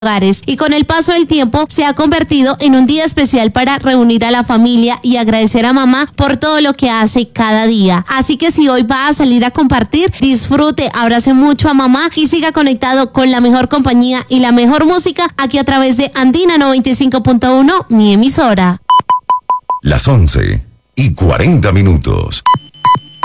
hogares y con el paso del tiempo se ha convertido en un día especial para reunir a la familia y agradecer a mamá por todo lo que hace cada día. Así que si hoy va a salir a compartir, disfrute, abrace mucho a mamá y siga conectado con la mejor compañía y la mejor música aquí a través de Andina 95.1, mi emisora. Las 11:40.